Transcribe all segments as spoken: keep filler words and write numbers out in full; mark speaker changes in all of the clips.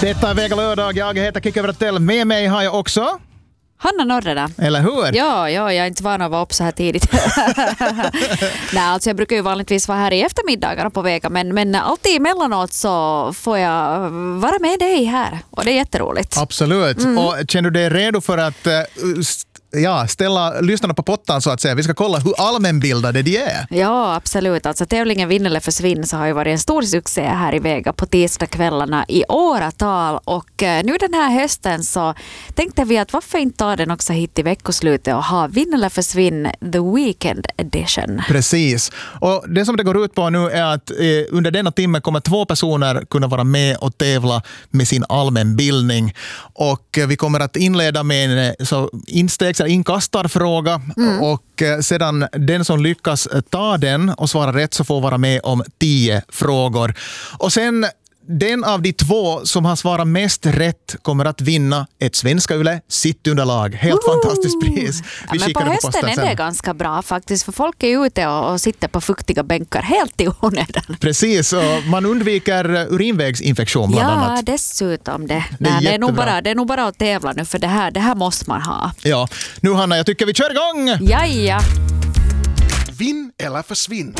Speaker 1: Detta är Vega lördag. Jag heter Kikki Wretell. Med mig har jag också
Speaker 2: Hanna Norreda.
Speaker 1: Eller hur?
Speaker 2: Ja, ja, jag är inte van att vara upp så här tidigt. Nej, alltså jag brukar ju vanligtvis vara här i eftermiddagarna på Vega, men, men alltid emellanåt så får jag vara med dig här. Och det är jätteroligt.
Speaker 1: Absolut. Mm. Och känner du dig redo för att uh, ja, ställa lyssnarna på pottan så att säga? Vi ska kolla hur allmänbildade de är.
Speaker 2: Ja, absolut. Alltså tävlingen Vinn eller försvinn så har ju varit en stor succé här i Vega på tisdagskvällarna i åratal. Och uh, nu den här hösten så tänkte vi att varför inte ta den också hit i veckoslutet och ha Vinn eller försvinn The Weekend Edition.
Speaker 1: Precis. Och det som det går ut på nu är att eh, under denna timme kommer två personer kunna vara med och tävla med sin allmänbildning. Och eh, vi kommer att inleda med en eh, så instegs- eller inkastarfråga mm. och eh, sedan den som lyckas ta den och svara rätt så får vara med om tio frågor. Och sen den av de två som har svarat mest rätt kommer att vinna ett Svenska Yle Cittunderlag. Helt
Speaker 2: Ooh.
Speaker 1: fantastiskt pris. Vi
Speaker 2: ja, men på hösten är det ganska bra faktiskt, för folk är ute och, och sitter på fuktiga bänkar helt i onödan.
Speaker 1: Precis, och man undviker urinvägsinfektion bland
Speaker 2: ja,
Speaker 1: annat.
Speaker 2: Ja, dessutom det.
Speaker 1: Det är,
Speaker 2: Nej, det, är nog bara, det är nog bara att tävla nu, för det här, det här måste man ha.
Speaker 1: Ja, nu Hanna, jag tycker vi kör igång!
Speaker 2: Jaja.
Speaker 3: Vinn eller försvinn.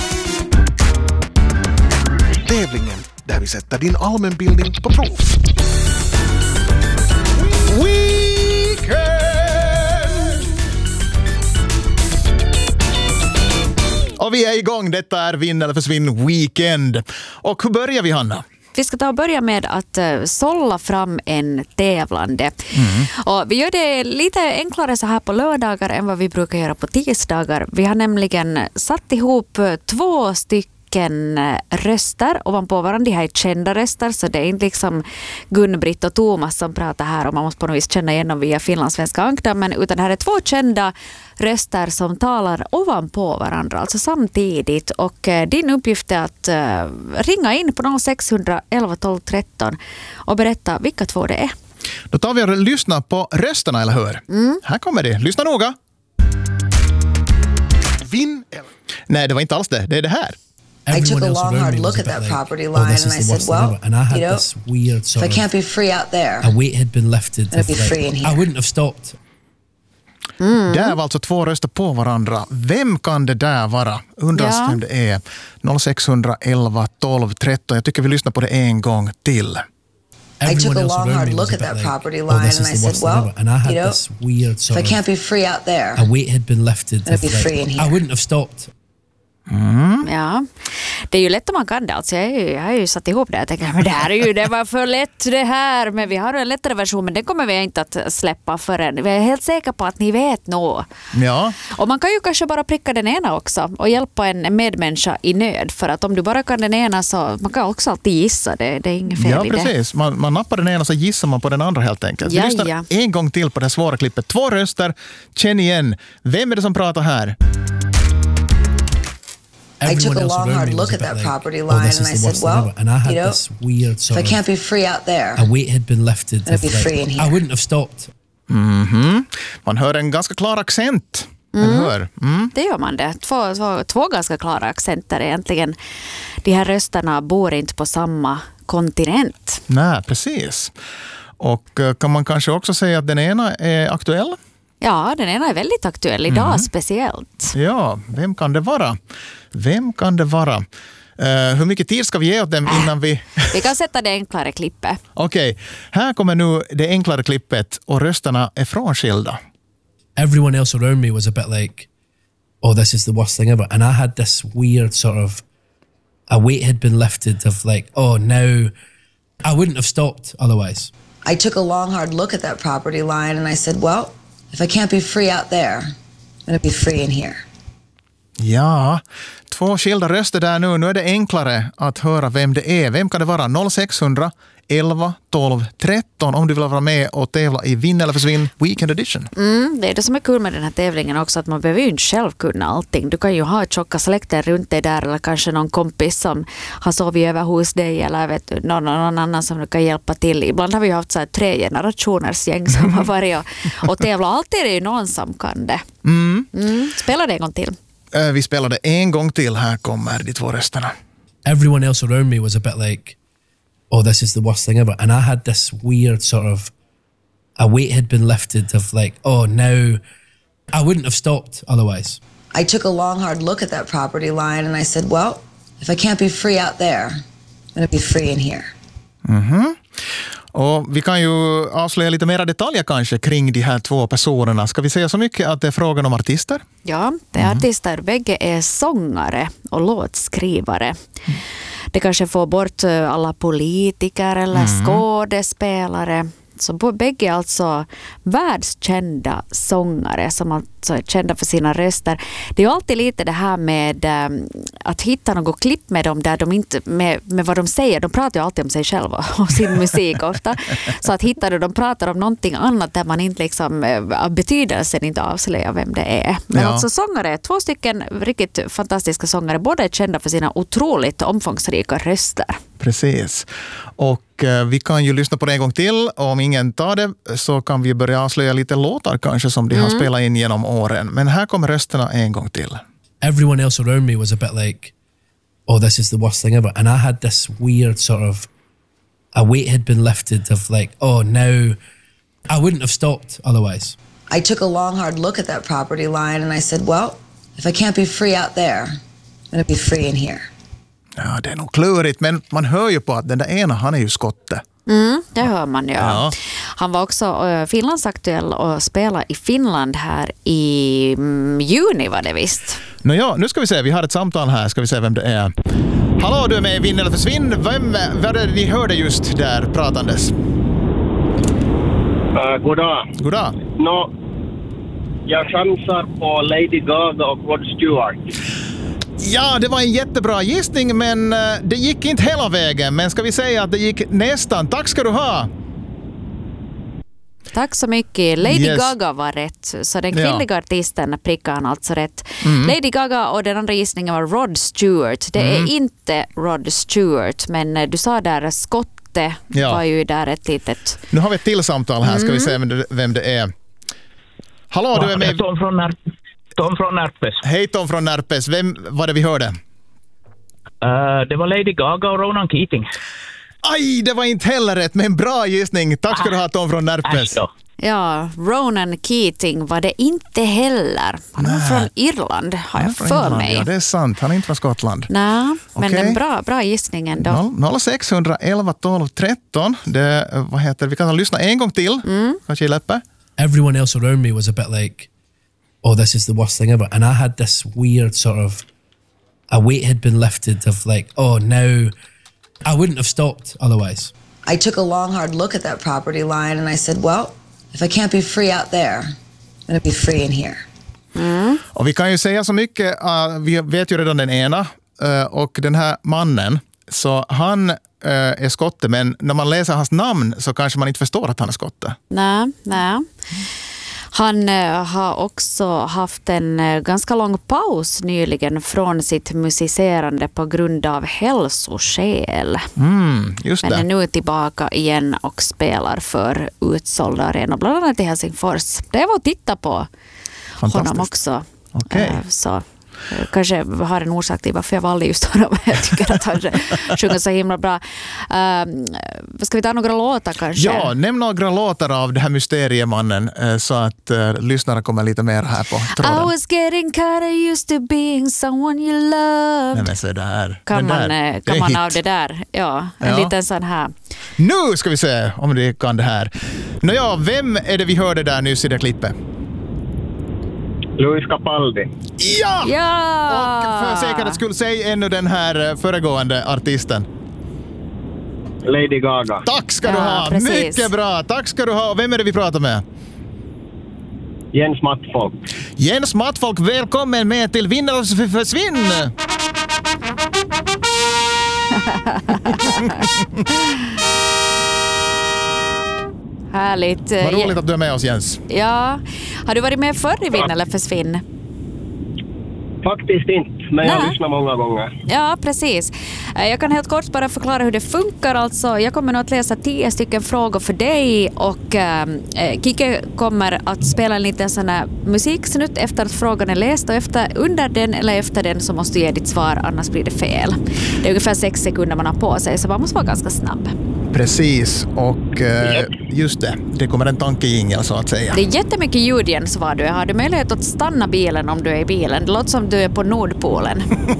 Speaker 3: Tävlingen där vi sätter din allmänbildning på prov.
Speaker 1: Weekend! Och vi är igång. Detta är Vinn eller försvinn Weekend. Och hur börjar vi, Hanna?
Speaker 2: Vi ska ta och börja med att uh, sålla fram en tävlande. Mm. Och vi gör det lite enklare så här på lördagar än vad vi brukar göra på tisdagar. Vi har nämligen satt ihop två stycken röster ovanpå varandra. De här är kända röster, så det är inte liksom Gun-Britt och Thomas som pratar här och man måste på något vis känna igenom via finlandssvenska ankdammen, utan det här är två kända röster som talar ovanpå varandra, alltså samtidigt. Och eh, din uppgift är att eh, ringa in på noll sex elva tolv tretton och berätta vilka två det är.
Speaker 1: Då tar vi och lyssnar på rösterna, eller hur? Mm. Här kommer det. Lyssna noga.
Speaker 3: Vinn eller...
Speaker 1: Nej, det var inte alls det. Det är det här.
Speaker 4: I took a long, hard look at that like, property line, oh, and I said, well, and I had you know, this weird sort if I can't be free out there,
Speaker 5: a weight had been lifted.
Speaker 4: I'd be like, free in here.
Speaker 5: I wouldn't have stopped.
Speaker 1: Mm. Där var alltså två röster på varandra. Vem kan det där vara? Undras ja. vem det är. noll sex elva tolv tretton. Jag tycker vi lyssnar på det en gång till.
Speaker 4: I took a long, hard look at that like, property line, oh, and I said, well, and I had you know, this weird sort if I can't be free out there,
Speaker 5: a weight had been lifted.
Speaker 4: I'd be free in here.
Speaker 5: I wouldn't have stopped.
Speaker 2: Mm. Ja, det är ju lätt om man kan det. Alltså jag, är ju, jag har ju satt ihop det. Jag tänker, men det här är ju, det var för lätt det här. Men vi har en lättare version, men den kommer vi inte att släppa förrän. Vi är helt säkra på att ni vet nog.
Speaker 1: Ja.
Speaker 2: Och man kan ju kanske bara pricka den ena också och hjälpa en medmänniska i nöd. För att om du bara kan den ena så man kan också alltid gissa. Det, det är inget fel
Speaker 1: ja,
Speaker 2: i det.
Speaker 1: Ja, precis. Man, man nappar den ena så gissar man på den andra helt enkelt. Vi
Speaker 2: ja,
Speaker 1: lyssnar
Speaker 2: ja.
Speaker 1: en gång till på det svåra klippet. Två röster. Känn igen. Vem är det som pratar här?
Speaker 4: I took a long, hard look at that like, property line, oh, and I said, well, and I had you know, this weird sort if I can't be free out there,
Speaker 5: a weight had been lifted.
Speaker 4: I'd be free in here.
Speaker 5: I wouldn't have stopped.
Speaker 1: Mm-hmm. Man hör en ganska klar accent.
Speaker 2: Mm.
Speaker 1: Hör. Mm.
Speaker 2: Det gör man det. Två, två, två ganska klara accenter egentligen. De här rösterna bor inte på samma kontinent.
Speaker 1: Nej, precis. Och kan man kanske också säga att den ena är aktuell?
Speaker 2: Ja, den ena är väldigt aktuell idag mm. speciellt.
Speaker 1: Ja, vem kan det vara? Vem kan det vara? Uh, hur mycket tid ska vi ge åt dem innan vi...
Speaker 2: vi kan sätta det enklare klippet.
Speaker 1: Okej, okay. Här kommer nu det enklare klippet och rösterna är frånskilda.
Speaker 5: Everyone else around me was a bit like, oh, this is the worst thing ever. And I had this weird sort of, a weight had been lifted of like, oh, now I wouldn't have stopped otherwise.
Speaker 4: I took a long, hard look at that property line and I said, well, if I can't be free out there, I'm going to be free in here.
Speaker 1: Ja, två skilda röster där nu. Nu är det enklare att höra vem det är. Vem kan det vara? noll sex elva tolv tretton om du vill vara med och tävla i Vinn eller försvinn Weekend Edition.
Speaker 2: Mm, det är det som är kul med den här tävlingen också, att man behöver ju inte själv kunna allting. Du kan ju ha tjocka släkter runt dig där, eller kanske någon kompis som har sovit över hos dig, eller vet du, någon, någon annan som du kan hjälpa till. Ibland har vi ju haft så här tre generationers gäng som har varit och, och tävla. Alltid är det ju någon som kan det.
Speaker 1: Mm.
Speaker 2: Mm, spela det en gång till.
Speaker 1: Uh, vi spelade en gång till. Här kommer de två rösterna.
Speaker 5: Everyone else around me was a bit like, oh, this is the worst thing ever. And I had this weird sort of, a weight had been lifted of like, oh, now I wouldn't have stopped otherwise.
Speaker 4: I took a long, hard look at that property line and I said, well, if I can't be free out there, I'm going to be free in here.
Speaker 1: Mhm. Och vi kan ju avslöja lite mera detaljer kanske kring de här två personerna. Ska vi säga så mycket att det är frågan om artister?
Speaker 2: Ja, det är artister. Bägge är sångare och låtskrivare. Mm. Det kanske får bort alla politiker eller mm. skådespelare. Så bägge är alltså världskända sångare som alltså är kända för sina röster. Det är ju alltid lite det här med um, att hitta något klipp med dem där de inte, med, med vad de säger. De pratar ju alltid om sig själva och sin musik ofta. Så att hitta det, de pratar om någonting annat där man inte liksom av betydelsen inte avslöjar vem det är. Men ja. Alltså sångare, två stycken riktigt fantastiska sångare. Båda är kända för sina otroligt omfångsrika röster.
Speaker 1: Precis. Och eh, vi kan ju lyssna på det en gång till. Om ingen tar det så kan vi börja avslöja lite låtar kanske som de mm. har spelat in genom åren. Men här kommer rösterna en gång till.
Speaker 5: Everyone else around me was a bit like, oh, this is the worst thing ever. And I had this weird sort of, a weight had been lifted of like, oh, now I wouldn't have stopped otherwise.
Speaker 4: I took a long, hard look at that property line and I said, well, if I can't be free out there, I'm going to be free in here.
Speaker 1: Ja, det är nog klurigt, men man hör ju på att den där ena, han är ju skotte.
Speaker 2: Mm, det hör man ju.
Speaker 1: Ja.
Speaker 2: Han var också uh, Finlandsaktuell och spelade i Finland här i um, juni var det visst.
Speaker 1: Nå ja, nu ska vi se, vi har ett samtal här, ska vi se vem det är. Hallå, du är med i Vinn eller försvinn. Vem var det ni hörde just där pratandes?
Speaker 6: Uh, god dag.
Speaker 1: God dag.
Speaker 6: No, jag chansar på Lady Gaga och Rod Stewart.
Speaker 1: Ja, det var en jättebra gissning, men det gick inte hela vägen. Men ska vi säga att det gick nästan. Tack ska du ha.
Speaker 2: Tack så mycket. Lady
Speaker 1: yes.
Speaker 2: Gaga var rätt. Så den kvinnliga ja. artisten prickade han alltså rätt. Mm. Lady Gaga och den andra gissningen var Rod Stewart. Det mm. är inte Rod Stewart, men du sa där skotte ja. var ju där ett litet...
Speaker 1: Nu har vi ett till samtal här. Ska mm. vi se vem det, vem det är. Hallå, ja, du är med...
Speaker 7: Tom från, När- Tom från Närpes.
Speaker 1: Hej Tom från Närpes. Vem var det vi hörde? Uh,
Speaker 7: det var Lady Gaga och Ronan Keating.
Speaker 1: Aj, det var inte heller rätt, men bra gissning. Tack ska ah. du ha, Tom från Närpes.
Speaker 2: Ja, Ronan Keating var det inte heller. Han är från Irland, har jag för
Speaker 1: Irland,
Speaker 2: mig.
Speaker 1: Ja, det är sant. Han är inte från Skottland.
Speaker 2: Nej, men
Speaker 1: okay.
Speaker 2: en bra, bra gissning ändå.
Speaker 1: noll sex ett ett ett tolv tretton. Det, vad heter, vi kan lyssna en gång till. Mm. Kanske i läppe.
Speaker 5: Everyone else around me was a bit like, oh, this is the worst thing ever. And I had this weird sort of, a weight had been lifted of like, oh, now I wouldn't have stopped otherwise.
Speaker 4: I took a long, hard look at that property line and I said, well, if I can't be free out there, I'm going to be free in here.
Speaker 2: Mm.
Speaker 1: Och vi kan ju säga så mycket, uh, vi vet ju redan den ena uh, och den här mannen, så han uh, är skotte, men när man läser hans namn så kanske man inte förstår att han är skotte.
Speaker 2: Nej, nej. Han uh, har också haft en uh, ganska lång paus nyligen från sitt musicerande på grund av hälsoskäl.
Speaker 1: Mm, just
Speaker 2: Men
Speaker 1: det.
Speaker 2: är nu tillbaka igen och spelar för utsålda arenor, bland annat i Helsingfors. Det var att titta på honom också.
Speaker 1: Okay.
Speaker 2: Uh, så kanske har en orsak till varför jag valde just honom. Jag tycker att han sjunger så himla bra. Uh, ska vi ta några låtar kanske?
Speaker 1: Ja, nämn några låtar av det här mysteriemannen uh, så att uh, lyssnarna kommer lite mer här på tråden.
Speaker 2: I was getting kind of used to being someone you loved.
Speaker 1: Nej, men så där.
Speaker 2: Kan man,
Speaker 1: där,
Speaker 2: kan man av det där? Ja, en
Speaker 1: ja.
Speaker 2: liten sån här.
Speaker 1: Nu ska vi se om det kan det här. Nåja, vem är det vi hörde där nyss i det klippet?
Speaker 6: Louis Capaldi.
Speaker 1: Ja!
Speaker 2: Ja!
Speaker 1: Och för säkerhets skull, säg ännu den här föregående artisten.
Speaker 6: Lady Gaga.
Speaker 1: Tack ska du
Speaker 2: ja,
Speaker 1: ha.
Speaker 2: Precis.
Speaker 1: Mycket bra. Tack ska du ha. Och vem är det vi pratar med?
Speaker 6: Jens Mattfolk.
Speaker 1: Jens Mattfolk, välkommen med till Vinn eller försvinn.
Speaker 2: Härligt.
Speaker 1: Vad roligt att du är med oss, Jens.
Speaker 2: Ja. Har du varit med förr i Vinn eller försvinn?
Speaker 6: Faktiskt inte, men jag
Speaker 2: Nej.
Speaker 6: lyssnar många gånger.
Speaker 2: Ja, precis. Eh, Jag kan helt kort bara förklara hur det funkar. Alltså, jag kommer nog att läsa tio stycken frågor för dig och eh, Kike kommer att spela en liten sån här musiksnutt efter att frågan är läst och efter, under den eller efter den så måste du ge ditt svar, annars blir det fel. Det är ungefär sex sekunder man har på sig så man måste vara ganska snabb.
Speaker 1: Precis, och eh, just det, det kommer en tankejingel så att säga.
Speaker 2: Det är jättemycket ljud igen, så var du. Har du möjlighet att stanna bilen om du är i bilen? Det låter som du är på Nordpolen.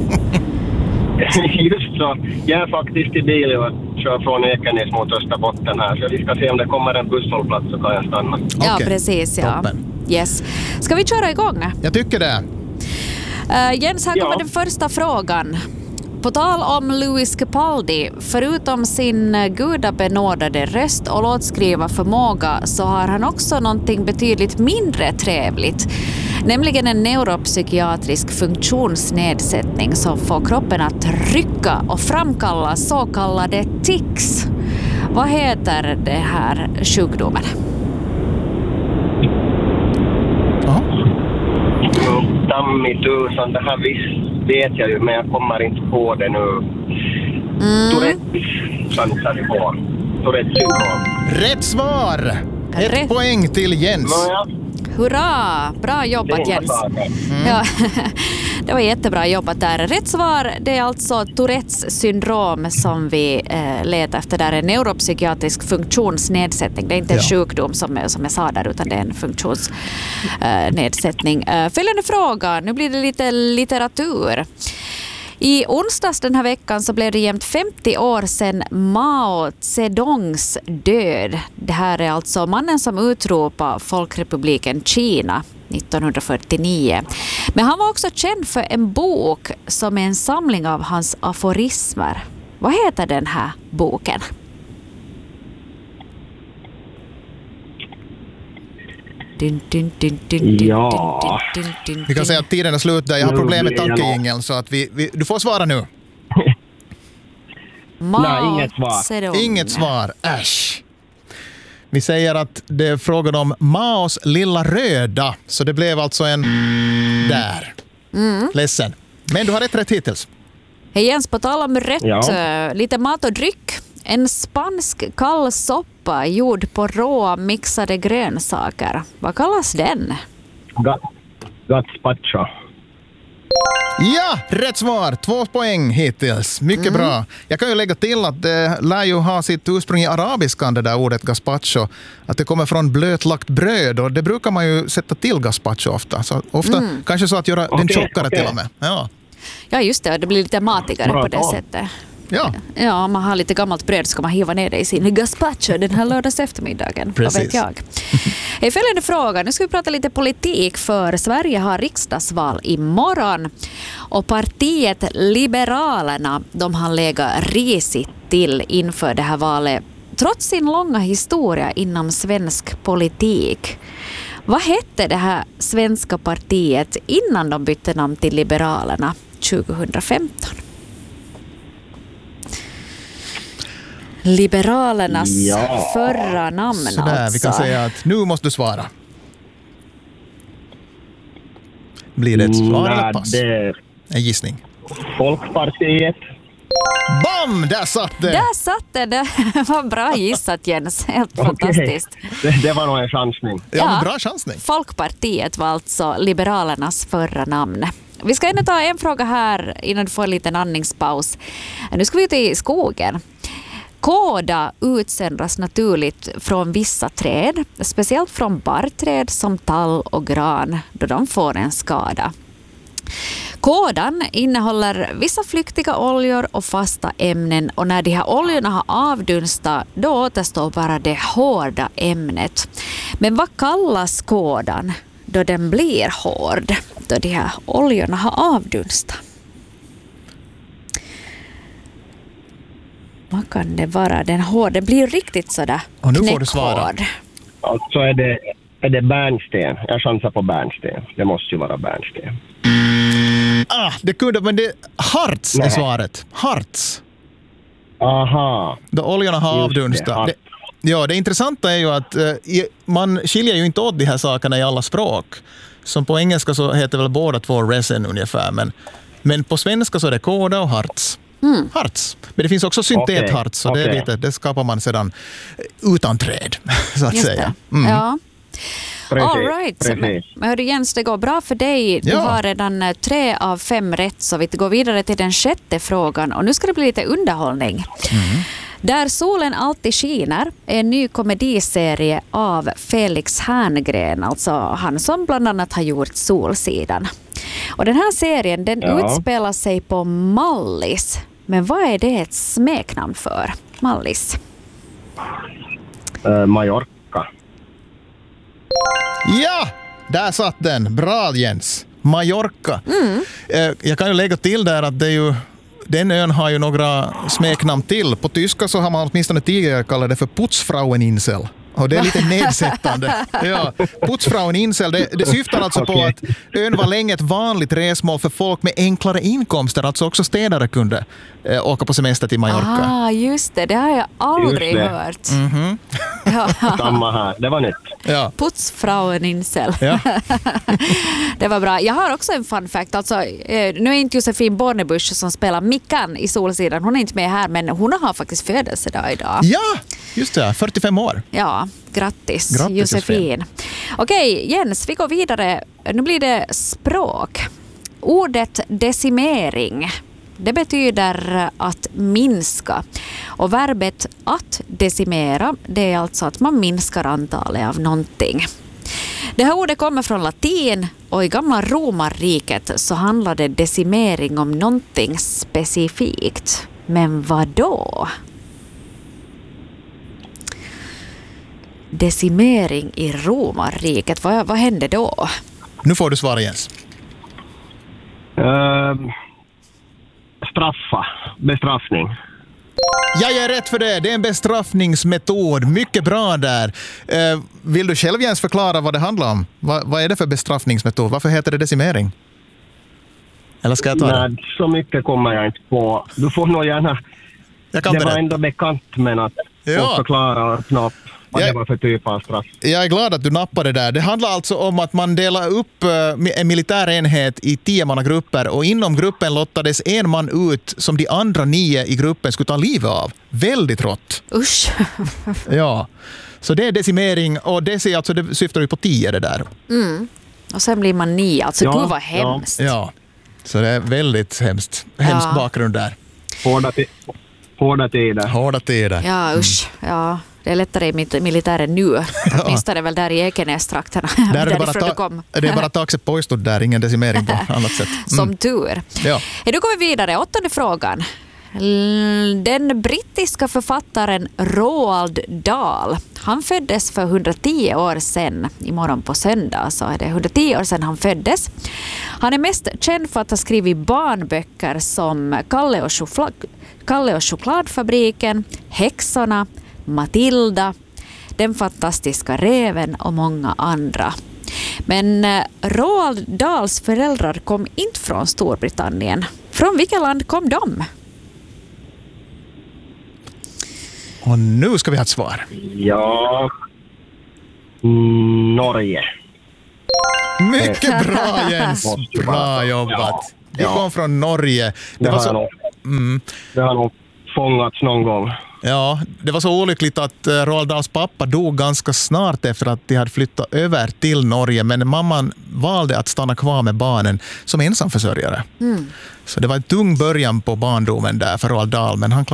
Speaker 6: Just så. Jag är faktiskt i bil och kör från Ekenäs mot Österbotten här. Så vi ska se om det kommer en busshållplats så kan jag stanna.
Speaker 2: Ja,
Speaker 1: Okej,
Speaker 2: precis. Ja.
Speaker 1: toppen.
Speaker 2: Yes. Ska vi köra igång?
Speaker 1: Jag tycker det.
Speaker 2: Uh, Jens, här
Speaker 6: Ja.
Speaker 2: kommer den första frågan. På tal om Louis Capaldi, förutom sin gudabenådade röst och låtskrivarförmåga så har han också någonting betydligt mindre trevligt. Nämligen en neuropsykiatrisk funktionsnedsättning som får kroppen att rycka och framkalla så kallade tics. Vad heter det här sjukdomen?
Speaker 1: Ja.
Speaker 6: Dammi tusan, det här visst vet jag ju, men jag kommer inte på det nu.
Speaker 2: Mm.
Speaker 6: Tourettes chansar vi på. Tourettes syndrom.
Speaker 1: Rätt svar! Ett
Speaker 2: Rätt.
Speaker 1: poäng till Jens.
Speaker 6: Nåja,
Speaker 2: Hurra! Bra jobbat,
Speaker 6: det är
Speaker 2: Jens.
Speaker 6: saker.
Speaker 2: Ja, det var jättebra jobbat där. Rätt svar, det är alltså Tourettes syndrom som vi eh, letar efter där. En neuropsykiatrisk funktionsnedsättning. Det är inte en
Speaker 1: Ja.
Speaker 2: sjukdom som, som jag sa där, utan det är en funktionsnedsättning. Eh, följande fråga, nu blir det lite litteratur. I onsdags den här veckan så blev det jämnt femtio år sedan Mao Zedongs död. Det här är alltså mannen som utropade Folkrepubliken Kina nittonhundrafyrtionio. Men han var också känd för en bok som är en samling av hans aforismer. Vad heter den här boken? Dun, dun, dun, dun, dun,
Speaker 6: Ja.
Speaker 2: dun, dun, dun, dun,
Speaker 1: Vi kan säga att tiden är slut där. Jag har
Speaker 6: Nu
Speaker 1: problem med
Speaker 6: blir jag
Speaker 1: tankejingeln så att vi, vi, du får svara nu.
Speaker 2: Mao
Speaker 6: Nej, inget svar.
Speaker 2: Zedong.
Speaker 1: Inget svar. Äsch. Vi säger att det är frågan om Maos lilla röda. Så det blev alltså en där. Ledsen. Men du har rätt rätt hittills.
Speaker 2: Hej Jens, på tal om rätt,
Speaker 6: Ja.
Speaker 2: eh, lite mat och dryck. En spansk kall soppa gjord på råa mixade grönsaker. Vad kallas den?
Speaker 6: Ga- Gazpacho.
Speaker 1: Ja, rätt svar. Två poäng hittills. Mycket bra. Jag kan ju lägga till att det lär ju ha sitt ursprung i arabiskan, det där ordet gazpacho. Att det kommer från blötlagt bröd och det brukar man ju sätta till gazpacho ofta. Så ofta kanske så att göra den
Speaker 6: Okej,
Speaker 1: tjockare
Speaker 6: okej.
Speaker 1: till och med. Ja.
Speaker 2: Ja just det, det blir lite matigare
Speaker 6: Bra
Speaker 2: på det
Speaker 6: tal.
Speaker 2: sättet.
Speaker 1: Ja,
Speaker 2: Ja, om man har lite gammalt bröd ska man hiva ner det i sin gazpacho den här lördags eftermiddagen. Vad
Speaker 1: Precis.
Speaker 2: vet jag. Hej, följande fråga. Nu ska vi prata lite politik för Sverige har riksdagsval imorgon. Och partiet Liberalerna, de har legat risigt till inför det här valet trots sin långa historia inom svensk politik. Vad hette det här svenska partiet innan de bytte namn till Liberalerna tjugohundrafemton? Liberalernas
Speaker 6: Ja.
Speaker 2: förra namn
Speaker 1: så där.
Speaker 2: alltså.
Speaker 1: Vi kan säga att nu måste du svara. Blir det ett svar eller
Speaker 6: Nej,
Speaker 1: pass?
Speaker 6: det är
Speaker 1: En gissning.
Speaker 6: Folkpartiet.
Speaker 1: Bam! Där satt det!
Speaker 2: Där satt det. Det var bra gissat Jens. Helt fantastiskt.
Speaker 6: Det, det var nog en chansning.
Speaker 1: Ja, men bra chansning.
Speaker 2: Folkpartiet var alltså Liberalernas förra namn. Vi ska ännu ta en fråga här innan du får en liten andningspaus. Nu ska vi ut i skogen. Kåda utsöndras naturligt från vissa träd, speciellt från barrträd som tall och gran, då de får en skada. Kådan innehåller vissa flyktiga oljor och fasta ämnen och när de här oljorna har avdunstat då återstår bara det hårda ämnet. Men vad kallas kådan då den blir hård, då de här oljorna har avdunstat? Vad kan det vara? Den hård, det blir riktigt sådär
Speaker 1: Och nu får du svara.
Speaker 2: knäckhård.
Speaker 6: Alltså är det, är det bärnsten. Jag chansar på bärnsten. Det måste ju vara bärnsten.
Speaker 1: Ah, det kunde, men det harts är
Speaker 6: Nej.
Speaker 1: svaret. Harts.
Speaker 6: Aha.
Speaker 1: Då oljorna har
Speaker 6: Just det,
Speaker 1: avdunstat.
Speaker 6: hart.
Speaker 1: Det, ja, det intressanta är ju att eh, i- man skiljer ju inte åt de här sakerna i alla språk. som på engelska så heter väl båda två resin ungefär, men, men på svenska så är det kåda och harts. Mm. Harts. Men det finns också syntetharts, så okay. det, är lite, det skapar man sedan utan träd, så att
Speaker 2: Just
Speaker 1: säga.
Speaker 2: Mm. Ja.
Speaker 6: Precis,
Speaker 2: All right.
Speaker 6: precis.
Speaker 2: Men, men hörru Jens, det går bra för dig. Du
Speaker 1: Ja.
Speaker 2: har redan tre av fem rätt, så vi går vidare till den sjätte frågan. Och nu ska det bli lite underhållning. Mm. Där solen alltid skiner är en ny komediserie av Felix Herngren, alltså han som bland annat har gjort Solsidan. Och den här serien den
Speaker 6: Ja.
Speaker 2: utspelar sig på Mallis. Men vad är det ett smeknamn för? Mallis.
Speaker 6: Uh, Mallorca.
Speaker 1: Ja, där satt den. Bra Jens. Mallorca. Mm. Jag kan ju lägga till där att det är ju, den ön har ju några smeknamn till. På tyska så har man åtminstone tidigare kallat det för Putzfraueninsel. Och det är lite nedsättande. Ja, Putzfraueninsel, det, det syftar alltså
Speaker 6: okay.
Speaker 1: på att ön var länge ett vanligt resmål för folk med enklare inkomster. Alltså också städare kunde eh, åka på semester till Mallorca.
Speaker 2: Ah, just det. Det har jag aldrig hört.
Speaker 1: Mm-hmm.
Speaker 2: Ja.
Speaker 6: Samma här. Det var nytt.
Speaker 1: Ja.
Speaker 2: Putzfraueninsel.
Speaker 1: Ja.
Speaker 2: Det var bra. Jag har också en fun fact. Alltså, eh, nu är inte Josefin Bornebusch som spelar Mickan i Solsidan. Hon är inte med här, men hon har faktiskt födelsedag idag.
Speaker 1: Ja, just det. fyrtiofem år.
Speaker 2: Ja, grattis,
Speaker 1: Grattis
Speaker 2: Josefin.
Speaker 1: Josefin.
Speaker 2: Okej, Jens, vi går vidare. Nu blir det språk. Ordet decimering, det betyder att minska. Och verbet att decimera, det är alltså att man minskar antalet av någonting. Det här ordet kommer från latin och i gamla romarriket så handlade decimering om någonting specifikt. Men vad då? Decimering i romarriket, vad, vad hände då?
Speaker 1: Nu får du svara Jens.
Speaker 6: Uh, straffa. Bestraffning.
Speaker 1: Jag är rätt för det. Det är en bestraffningsmetod. Mycket bra där. Eh, vill du själv Jens förklara vad det handlar om? Va, vad är det för bestraffningsmetod? Varför heter det decimering? Eller ska jag ta det?
Speaker 6: Nej, så mycket kommer jag inte på. Du får nog gärna...
Speaker 1: Jag kan
Speaker 6: det
Speaker 1: det
Speaker 6: var
Speaker 1: där.
Speaker 6: ändå bekant, men att
Speaker 1: Ja.
Speaker 6: förklara snabbt vad
Speaker 1: Ja.
Speaker 6: det var för typ av straff.
Speaker 1: Jag är glad att du nappade där. Det handlar alltså om att man delar upp eh, en militär enhet i tiomannagrupper och inom gruppen lottades en man ut som de andra nio i gruppen skulle ta livet av. Väldigt rått.
Speaker 2: Usch.
Speaker 1: Ja, så det är decimering och deci, alltså det syftar ju på tio det där.
Speaker 2: Mm. Och sen blir man nio. Alltså
Speaker 6: Ja,
Speaker 2: gud vad
Speaker 6: ja.
Speaker 2: hemskt.
Speaker 1: Ja, så det är väldigt hemskt. Hemsk
Speaker 2: Ja.
Speaker 1: bakgrund där.
Speaker 6: Hårda, ti- hårda tider.
Speaker 1: Hårda tider.
Speaker 2: Ja, usch. Ja, det är lättare i mit- militären nu. Åtminstone väl där i Ekenäs-trakterna.
Speaker 1: Där är det, bara
Speaker 2: därifrån du
Speaker 1: ta-
Speaker 2: kom.
Speaker 1: det är bara taxet påstått där, ingen decimering på annat sätt. Mm.
Speaker 2: Som tur.
Speaker 1: Ja.
Speaker 2: Nu går vi vidare. Åttonde frågan. L- Den brittiska författaren Roald Dahl, han föddes för hundratio år sedan. Imorgon på söndag så är det hundratio år sedan han föddes. Han är mest känd för att ha skrivit barnböcker som Kalle och, Chokla- Kalle och chokladfabriken, Häxorna, Matilda, Den fantastiska räven och många andra. Men eh, Roald Dahls föräldrar kom inte från Storbritannien. Från vilket land kom de?
Speaker 1: Och nu ska vi ha ett svar.
Speaker 6: Ja... Mm, Norge.
Speaker 1: Mycket bra Jens. Bra jobbat.
Speaker 6: Ja.
Speaker 1: Vi
Speaker 6: Ja.
Speaker 1: kom från Norge. Det
Speaker 6: Det
Speaker 1: var
Speaker 6: har,
Speaker 1: så...
Speaker 6: nog,
Speaker 1: Mm.
Speaker 6: det har nog fångats någon gång.
Speaker 1: Ja, det var så olyckligt att uh, Roald Dahls pappa dog ganska snart efter att de hade flyttat över till Norge. Men mamman valde att stanna kvar med barnen som ensamförsörjare. Mm. Så det var en tung början på barndomen där för Roald Dahl, men han